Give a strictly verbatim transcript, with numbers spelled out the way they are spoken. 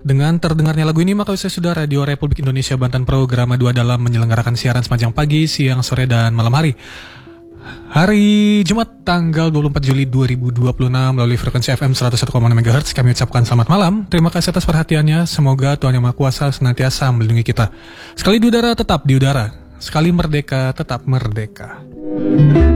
Dengan terdengarnya lagu ini, maka saya sudah Radio Republik Indonesia Banten Program dua dalam menyelenggarakan siaran sepanjang pagi, siang, sore, dan malam hari. Hari Jumat tanggal dua puluh empat Juli dua ribu dua puluh enam melalui frekuensi F M seratus satu koma enam megahertz kami ucapkan selamat malam. Terima kasih atas perhatiannya. Semoga Tuhan Yang Maha Kuasa senantiasa melindungi kita. Sekali di udara tetap di udara, sekali merdeka tetap merdeka.